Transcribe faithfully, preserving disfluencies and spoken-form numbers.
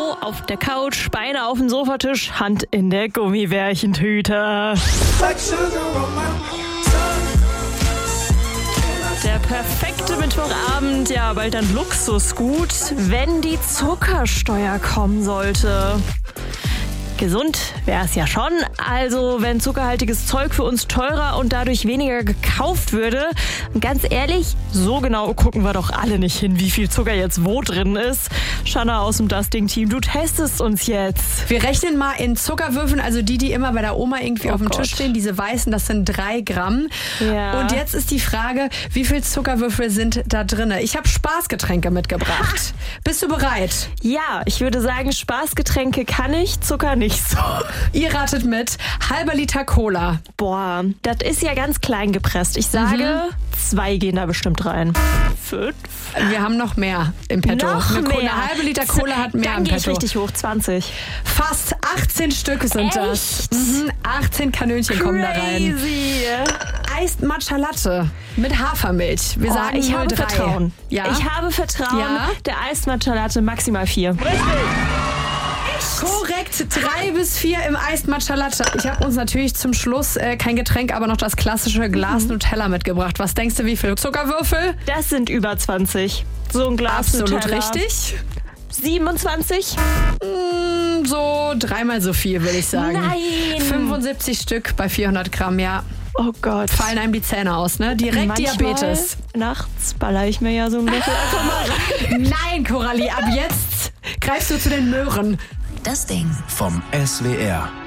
Po auf der Couch, Beine auf dem Sofatisch, Hand in der Gummibärchentüte. Der perfekte Mittwochabend, ja, bald ein Luxusgut, wenn die Zuckersteuer kommen sollte. Gesund wäre es ja schon. Also wenn zuckerhaltiges Zeug für uns teurer und dadurch weniger gekauft würde. Und ganz ehrlich, so genau gucken wir doch alle nicht hin, wie viel Zucker jetzt wo drin ist. Shanna aus dem Dusting-Team, du testest uns jetzt. Wir rechnen mal in Zuckerwürfeln, also die, die immer bei der Oma irgendwie Oh auf dem Gott. Tisch stehen, diese weißen, das sind drei Gramm. Ja. Und jetzt ist die Frage, wie viel Zuckerwürfel sind da drin? Ich habe Spaßgetränke mitgebracht. Bist du bereit? Ja, ich würde sagen, Spaßgetränke kann ich, Zucker nicht so. Ihr ratet mit. Halber Liter Cola. Boah, das ist ja ganz klein gepresst. Ich sage, zwei gehen da bestimmt rein. Fünf? Wir haben noch mehr im Petto. Noch eine, mehr. eine halbe Liter Cola hat mehr Dann im gehe ich Petto. richtig hoch, zwanzig. Fast achtzehn Stück sind das. Echt? Mhm, achtzehn Kanönchen kommen da rein. Crazy. Iced Matcha Latte mit Hafermilch. Wir Oh, sagen ich habe null Komma drei. Vertrauen. Ja? Ich habe Vertrauen. Ja? Der Iced Matcha Latte maximal vier. Korrekt, drei bis vier im Iced Matcha Latte. Ich habe uns natürlich zum Schluss äh, kein Getränk, aber noch das klassische Glas Nutella mitgebracht. Was denkst du, wie viel Zuckerwürfel? Das sind über zwanzig. So ein Glas Absolut Nutella. richtig. siebenundzwanzig? Mm, so dreimal so viel, würde ich sagen. Nein. fünfundsiebzig Stück bei vierhundert Gramm, ja. Oh Gott. Fallen einem die Zähne aus, ne? Direkt Manchmal Diabetes. Nachts baller ich mir ja so ein Löffel einfach mal rein. Nein, Coralie, ab jetzt greifst du zu den Möhren. Das Ding. Vom S W R.